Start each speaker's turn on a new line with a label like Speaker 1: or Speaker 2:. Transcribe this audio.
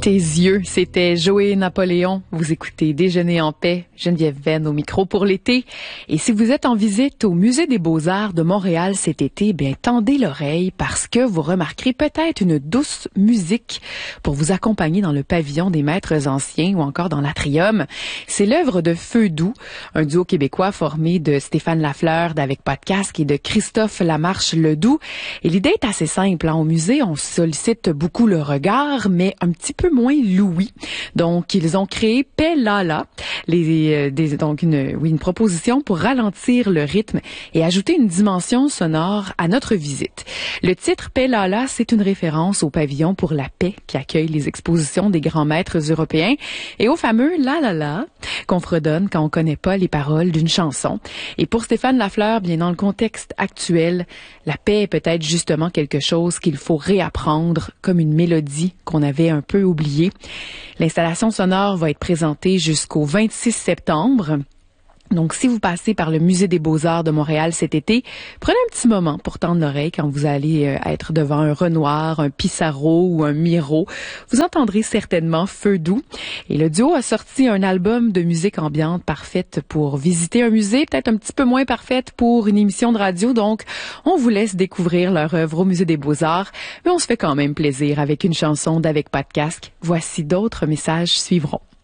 Speaker 1: Tes yeux, c'était Joey Napoléon. Vous écoutez Déjeuner en paix, Geneviève Venn au micro pour l'été. Et si vous êtes en visite au Musée des Beaux-Arts de Montréal cet été, bien, tendez l'oreille parce que vous remarquerez peut-être une douce musique pour vous accompagner dans le pavillon des maîtres anciens ou encore dans l'atrium. C'est l'œuvre de Feu Doux, un duo québécois formé de Stéphane Lafleur d'Avec Pas de Casque et de Christophe Lamarche-Ledoux. Et l'idée est assez simple. Au musée, on sollicite beaucoup le regard, mais un petit peu moins l'ouïe. Donc, ils ont créé Paix Lala, donc une proposition pour ralentir le rythme et ajouter une dimension sonore à notre visite. Le titre Paix Lala, c'est une référence au pavillon pour la paix qui accueille les expositions des grands maîtres européens et au fameux La La La qu'on fredonne quand on connaît pas les paroles d'une chanson. Et pour Stéphane Lafleur, bien dans le contexte actuel, la paix est peut-être justement quelque chose qu'il faut réapprendre comme une mélodie qu'on avait un peu oubliée. L'installation sonore va être présentée jusqu'au 26 septembre. Donc, si vous passez par le Musée des Beaux-Arts de Montréal cet été, prenez un petit moment pour tendre l'oreille quand vous allez être devant un Renoir, un Pissarro ou un Miro. Vous entendrez certainement Feu Doux. Et le duo a sorti un album de musique ambiante parfaite pour visiter un musée, peut-être un petit peu moins parfaite pour une émission de radio. Donc, on vous laisse découvrir leur œuvre au Musée des Beaux-Arts, mais on se fait quand même plaisir avec une chanson d'Avec Pas de Casque. Voici d'autres messages suivront.